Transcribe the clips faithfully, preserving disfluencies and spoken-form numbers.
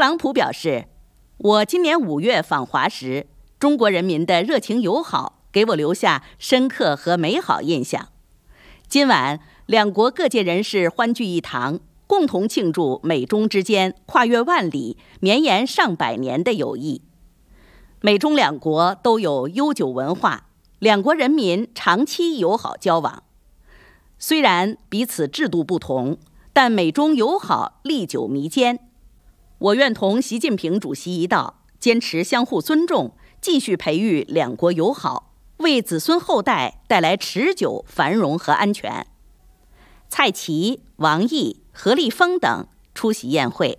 朗普表示，我今年五月访华时，中国人民的热情友好给我留下深刻和美好印象。今晚，两国各界人士欢聚一堂，共同庆祝美中之间跨越万里、绵延上百年的友谊。美中两国都有悠久文化，两国人民长期友好交往。虽然彼此制度不同，但美中友好历久弥坚。我愿同习近平主席一道，坚持相互尊重，继续培育两国友好，为子孙后代带来持久繁荣和安全。蔡奇、王毅、何立峰等出席宴会。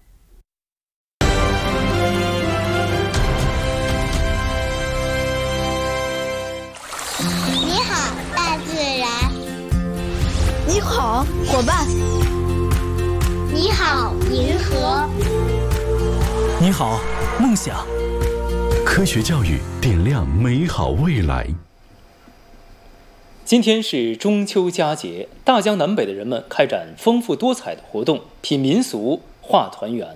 你好，大自然。 你好，伙伴。 你好，银河。 你好，梦想。 科学教育点亮美好未来。 今天是中秋佳节，大江南北的人们开展丰富多彩的活动，品民俗，话团圆。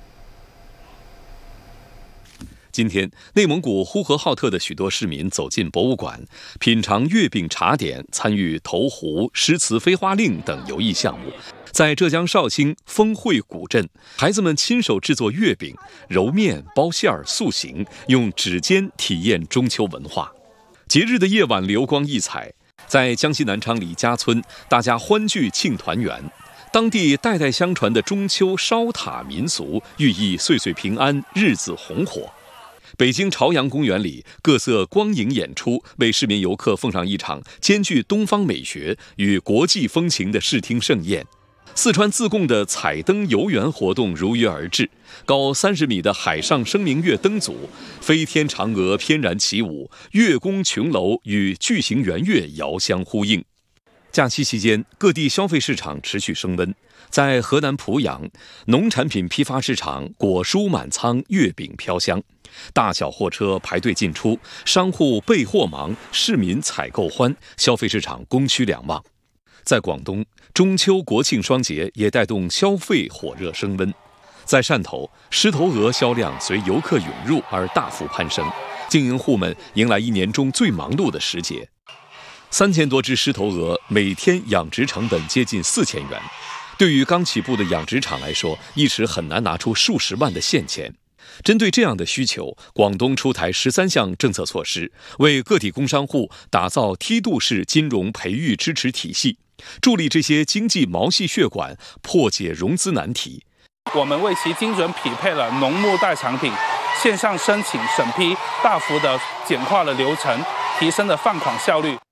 今天，内蒙古呼和浩特的许多市民走进博物馆，品尝月饼茶点，参与投壶、诗词飞花令等游艺项目。在浙江绍兴丰会古镇，孩子们亲手制作月饼，揉面、包馅儿、塑形，用指尖体验中秋文化。节日的夜晚流光溢彩，在江西南昌李家村，大家欢聚庆团圆。当地代代相传的中秋烧塔民俗，寓意岁岁平安，日子红火。北京朝阳公园里，各色光影演出为市民游客奉上一场兼具东方美学与国际风情的视听盛宴。四川自贡的彩灯游园活动如约而至，高三十米的海上生明月灯组，飞天嫦娥翩然起舞，月宫琼楼与巨型圆月遥相呼应。假期期间，各地消费市场持续升温。在河南濮阳，农产品批发市场果蔬满仓，月饼飘香，大小货车排队进出，商户备货忙，市民采购欢，消费市场供需两旺。在广东，中秋国庆双节也带动消费火热升温。在汕头，狮头鹅销量随游客涌入而大幅攀升，经营户们迎来一年中最忙碌的时节。三千多只狮头鹅，每天养殖成本接近四千元。对于刚起步的养殖场来说，一时很难拿出数十万的现钱。针对这样的需求，广东出台十三项政策措施，为个体工商户打造梯度式金融培育支持体系，助力这些经济毛细血管破解融资难题。 我们为其精准匹配了农牧代产品，线上申请审批大幅的简化了流程，提升了放款效率。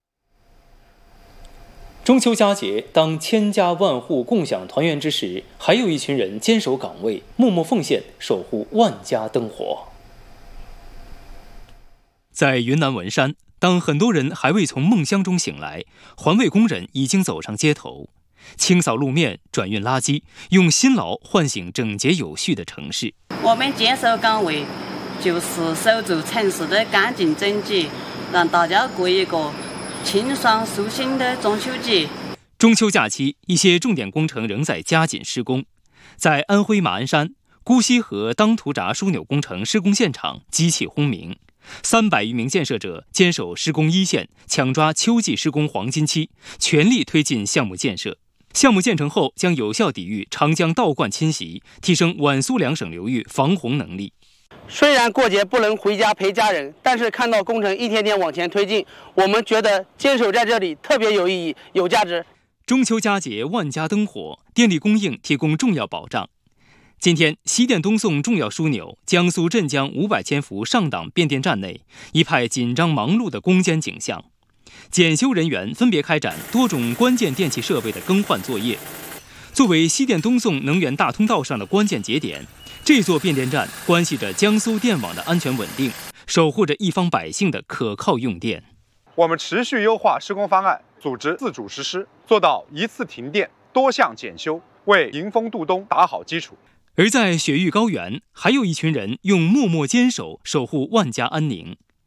中秋佳节，当千家万户共享团圆之时，还有一群人坚守岗位，默默奉献，守护万家灯火。在云南文山，当很多人还未从梦乡中醒来，环卫工人已经走上街头，清扫路面，转运垃圾，用辛劳唤醒整洁有序的城市。 我们坚守岗位，就是守住城市的干净整洁，让大家过一个清爽舒心的中秋节。 中秋假期，一些重点工程仍在加紧施工。在安徽马鞍山，姑溪河当涂闸枢纽工程施工现场，机器轰鸣，三百余名建设者坚守施工一线，抢抓秋季施工黄金期，全力推进项目建设。项目建成后，将有效抵御长江倒灌侵袭，提升皖苏两省流域防洪能力。 虽然过节不能回家陪家人，但是看到工程一天天往前推进，我们觉得坚守在这里特别有意义、有价值。 中秋佳节，万家灯火，电力供应提供重要保障。今天，西电东送重要枢纽江苏镇江五百千伏上档变电站内，一派紧张忙碌的攻坚景象。检修人员分别开展多种关键电气设备的更换作业。作为西电东送能源大通道上的关键节点，这座变电站关系着江苏电网的安全稳定，守护着一方百姓的可靠用电。 我们持续优化施工方案，组织自主实施，做到一次停电、多项检修，为迎风度冬打好基础。 而在雪域高原，还有一群人用默默坚守，守护万家安宁。